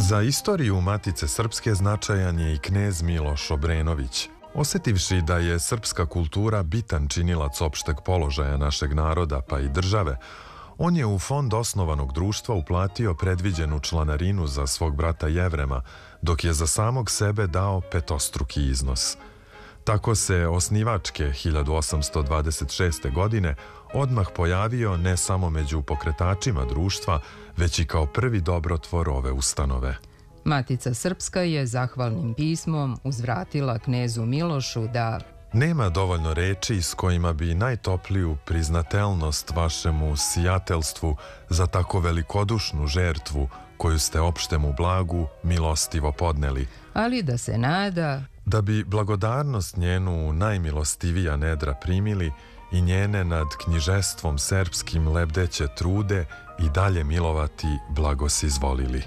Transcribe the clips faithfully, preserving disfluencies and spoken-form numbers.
Za istoriju Matice Srpske značajan je i knez Miloš Obrenović. Osetivši da je srpska kultura bitan činilac opšteg položaja našeg naroda pa i države, on je u fond osnovanog društva uplatio predviđenu članarinu za svog brata Jevrema, dok je za samog sebe dao petostruki iznos. Tako se osnivačke hiljadu osamsto dvadeset šeste. godine odmah pojavio ne samo među pokretačima društva, već i kao prvi dobrotvor ove ustanove. Matica Srpska je zahvalnim pismom uzvratila knezu Milošu da nema dovoljno reči s kojima bi najtopliju priznatelnost vašemu sijateljstvu za tako velikodušnu žertvu koju ste opštemu blagu milostivo podneli, ali da se nada da bi blagodarnost njenu najmilostivija nedra primili i njene nad knjižestvom serbskim lebdeće trude i dalje milovati blagos izvolili.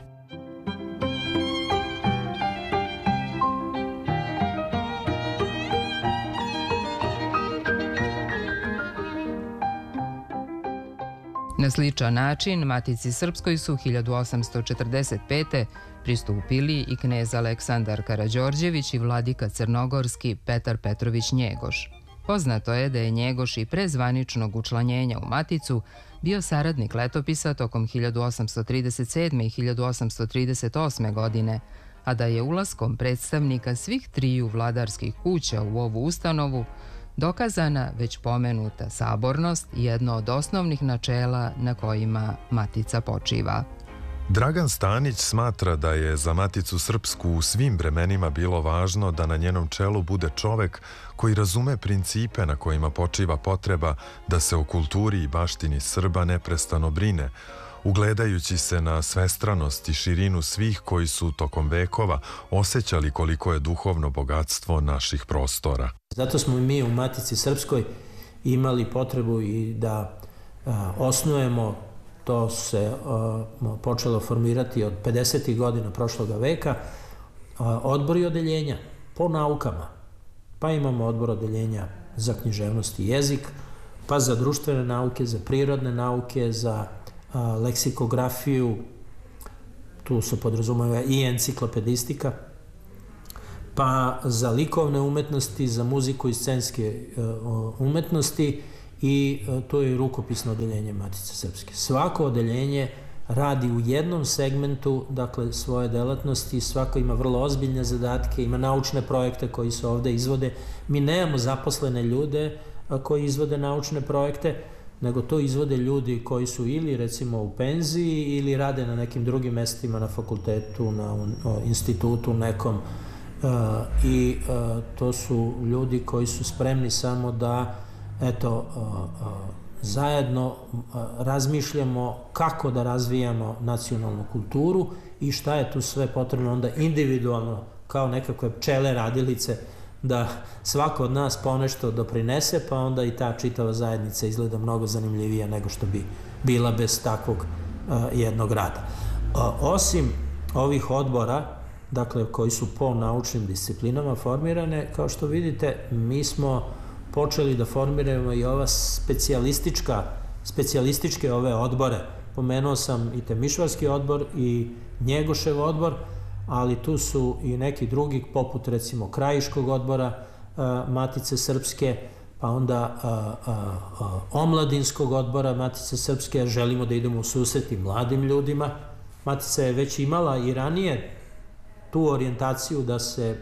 Na sličan način Matici Srpskoj su hiljadu osamsto četrdeset pete. pristupili i knez Aleksandar Karađorđević i vladika crnogorski Petar Petrović Njegoš. Poznato je da je Njegoš i pre zvaničnog učlanjenja u Maticu bio saradnik letopisa tokom hiljadu osamsto trideset sedme. i hiljadu osamsto trideset osme. godine, a da je ulaskom predstavnika svih triju vladarskih kuća u ovu ustanovu dokazana već pomenuta sabornost i jedno od osnovnih načela na kojima Matica počiva. Dragan Stanić smatra da je za Maticu Srpsku u svim vremenima bilo važno da na njenom čelu bude čovek koji razume principe na kojima počiva potreba da se o kulturi i baštini Srba neprestano brine, ugledajući se na svestranost i širinu svih koji su tokom vekova osjećali koliko je duhovno bogatstvo naših prostora. Zato smo mi u Matici Srpskoj imali potrebu i da a, osnujemo, to se a, počelo formirati od pedesetih godina prošloga veka, a, odbor i odeljenja po naukama. Pa imamo odbor odeljenja za književnost i jezik, pa za društvene nauke, za prirodne nauke, za a, leksikografiju, tu se podrazumeva i enciklopedistika, pa za likovne umetnosti, za muziku i scenske uh, umetnosti i uh, to je rukopisno odeljenje Matice Srpske. Svako odeljenje radi u jednom segmentu, dakle, svoje delatnosti, svako ima vrlo ozbiljne zadatke, ima naučne projekte koji se ovde izvode. Mi nemamo zaposlene ljude uh, koji izvode naučne projekte, nego to izvode ljudi koji su ili recimo u penziji ili rade na nekim drugim mestima, na fakultetu, na uh, institutu nekom. Uh, i uh, to su ljudi koji su spremni samo da eto uh, uh, zajedno uh, razmišljamo kako da razvijamo nacionalnu kulturu i šta je tu sve potrebno onda individualno kao nekakve pčele radilice da svako od nas ponešto doprinese, pa onda i ta čitava zajednica izgleda mnogo zanimljivija nego što bi bila bez takvog uh, jednog rada. Uh, osim ovih odbora, dakle, koji su po naučnim disciplinama formirane, kao što vidite, mi smo počeli da formiramo i ova specijalistička, specijalističke ove odbore. Pomenuo sam i Temišvarski odbor i Njegošev odbor, ali tu su i neki drugi, poput recimo Krajiškog odbora a, Matice Srpske, pa onda a, a, a, Omladinskog odbora Matice Srpske. Želimo da idemo u susret i mladim ljudima. Matica je već imala i ranije tu orijentaciju da se,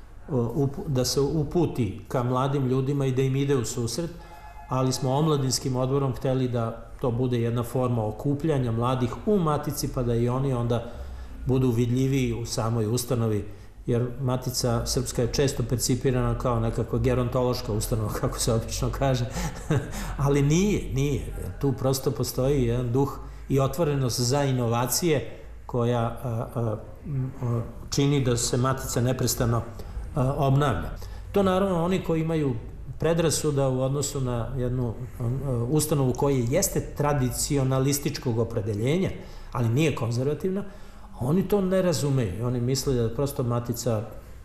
da se uputi ka mladim ljudima i da im ide u susret, ali smo omladinskim odborom hteli da to bude jedna forma okupljanja mladih u Matici, pa da i oni onda budu vidljiviji u samoj ustanovi, jer Matica Srpska je često percipirana kao nekakva gerontološka ustanova, kako se obično kaže, ali nije, nije. Tu prosto postoji jedan duh i otvorenost za inovacije koja a, a, a, čini da se Matica neprestano a, obnavlja. To naravno oni koji imaju predrasuda u odnosu na jednu a, ustanovu koja jeste tradicionalističkog opredeljenja, ali nije konzervativna, oni to ne razumeju. Oni misle da prosto Matica,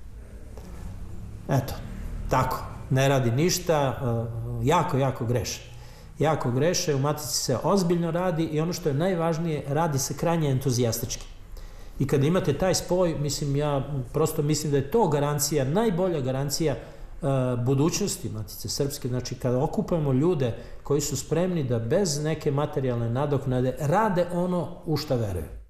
eto, tako, ne radi ništa, a, jako, jako greše. Jako greše, u Matici se ozbiljno radi i ono što je najvažnije, radi se krajnje entuzijastički. I kad imate taj spoj, mislim, ja prosto mislim da je to garancija, najbolja garancija uh, budućnosti Matice Srpske. Znači, kada okupamo ljude koji su spremni da bez neke materijalne nadoknade rade ono u šta veruju.